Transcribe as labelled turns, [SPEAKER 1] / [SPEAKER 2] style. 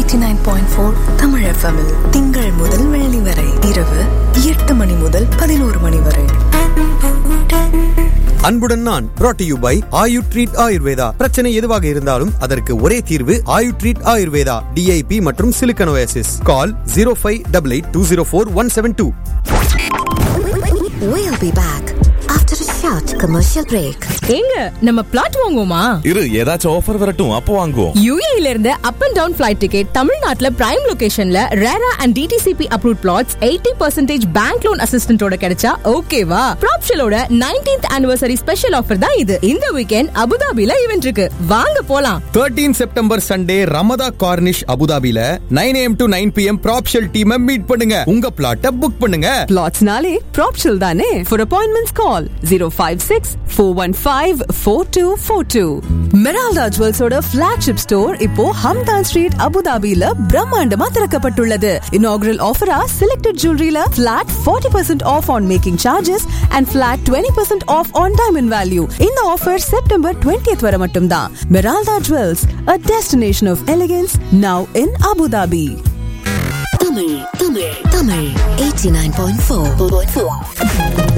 [SPEAKER 1] 89.4 Tamil FM திங்கள் முதல் வெள்ளி வரை இரவு 8 மணி முதல் 11 மணி வரை.
[SPEAKER 2] அன்புடன் நான் brought to you by Ayu treat Ayurveda. பிரச்சனை எதுவாக இருந்தாலும் அதற்கு ஒரே தீர்வு ஆயு ட்ரீட் ஆயுர்வேதா. DIP மற்றும் Silicon Oasis. Call 0588204172.
[SPEAKER 3] We'll be back after a short commercial break.
[SPEAKER 4] ஏங்க நம்ம பிளாட் வாங்குவோமா?
[SPEAKER 5] இரு, ஏதாச்சும் ஆஃபர் வரட்டும், அப்போ வாங்குவோம்.
[SPEAKER 4] UAE ல இருந்து up and down flight ticket, தமிழ்நாட்டுல பிரைம் லொகேஷன்ல ரேரா and DTCP approved plots 80% bank loan அசிஸ்டன்டோட கிடைச்சா ஓகேவா? ப்ராப்ஷலோட 19th anniversary ஸ்பெஷல் ஆஃபர் தான் இது. இந்த வீக்கெண்ட் அபுதாபில ஈவென்ட் இருக்கு, வாங்க போலாம்.
[SPEAKER 2] 13 September Sunday Ramada Cornish அபுதாபில 9 AM to 9 PM ப்ராப்ஷல் team meet பண்ணுங்க. உங்க பிளாட்ட புக் பண்ணுங்க.
[SPEAKER 6] பிளாட்ஸ்னாலே ப்ராப்ஷல் தானே. For appointments call 056-415-4242. Meralda Jewels ஓட flagship store இப்போ ஹம்தான் ஸ்ட்ரீட் அபுதாபில பிரம்மாண்டமா திறக்கப்பட்டுள்ளது. Inaugural offer selected jewelryல flat 40% off on making charges and flat 20% off on diamond value. இந்த offer September 20th வரை மட்டும்தான். Meralda Jewels, a destination of elegance now in Abu Dhabi.
[SPEAKER 3] Tamil 89.4.